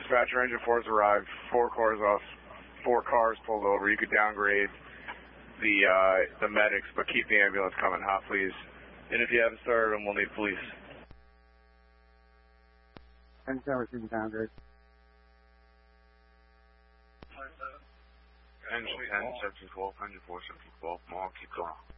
Dispatcher, engine 4's arrived. 4 cars pulled over. You could downgrade the medics, but keep the ambulance coming hot, please. And if you haven't started them, we'll need police. 10-7 receiving downgrade. Engine 10, 712, engine 4, 712, Mark, keep going.